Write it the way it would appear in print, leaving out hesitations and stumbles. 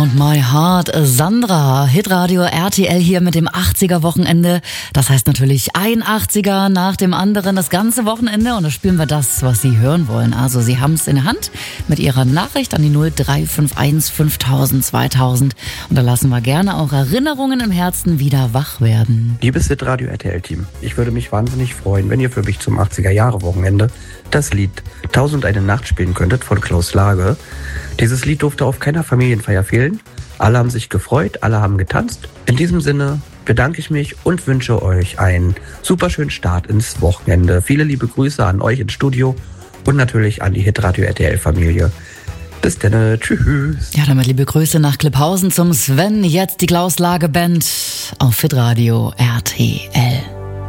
und My Heart. Sandra, Hitradio RTL hier mit dem 80er-Wochenende. Das heißt natürlich ein 80er nach dem anderen das ganze Wochenende. Und da spielen wir das, was Sie hören wollen. Also Sie haben es in der Hand mit Ihrer Nachricht an die 0351 5000 2000. Und da lassen wir gerne auch Erinnerungen im Herzen wieder wach werden. Liebes Hitradio RTL-Team, ich würde mich wahnsinnig freuen, wenn ihr für mich zum 80er-Jahre-Wochenende das Lied 1001 Nacht spielen könntet von Klaus Lage. Dieses Lied durfte auf keiner Familienfeier fehlen. Alle haben sich gefreut, alle haben getanzt. In diesem Sinne bedanke ich mich und wünsche euch einen super schönen Start ins Wochenende. Viele liebe Grüße an euch ins Studio und natürlich an die Hitradio RTL-Familie. Bis dann, tschüss. Ja, damit liebe Grüße nach Klipphausen zum Sven. Jetzt die Klaus Lage Band auf Hitradio RTL.